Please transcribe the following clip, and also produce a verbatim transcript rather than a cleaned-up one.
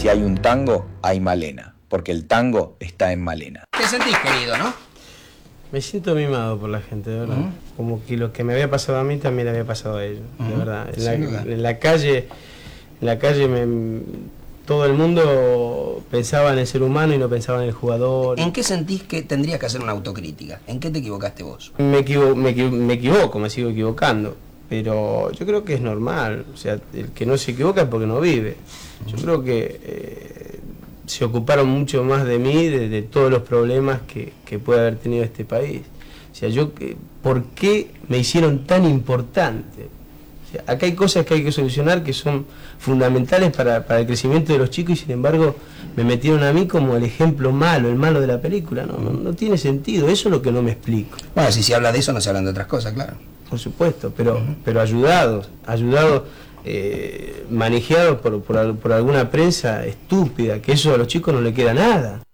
Si hay un tango, hay Malena, porque el tango está en Malena. Te sentís querido, ¿no? Me siento mimado por la gente, de verdad. Uh-huh. Como que lo que me había pasado a mí también le había pasado a ellos, uh-huh. de verdad. En la, en la calle, en la calle me, todo el mundo pensaba en el ser humano y no pensaba en el jugador. ¿En qué sentís que tendrías que hacer una autocrítica? ¿En qué te equivocaste vos? Me, equivo, me, me equivoco, me sigo equivocando, pero yo creo que es normal. O sea, el que no se equivoca es porque no vive. Yo uh-huh. creo que eh, se ocuparon mucho más de mí, de, de todos los problemas que, que puede haber tenido este país. O sea, yo, ¿por qué me hicieron tan importante? O sea, acá hay cosas que hay que solucionar que son fundamentales para, para el crecimiento de los chicos y sin embargo me metieron a mí como el ejemplo malo, el malo de la película. No, no, no tiene sentido, eso es lo que no me explico. Bueno, si se habla de eso no se hablan de otras cosas, claro. Por supuesto, pero, uh-huh. pero ayudados, ayudados, eh, manejados por, por, por alguna prensa estúpida, que eso a los chicos no le queda nada.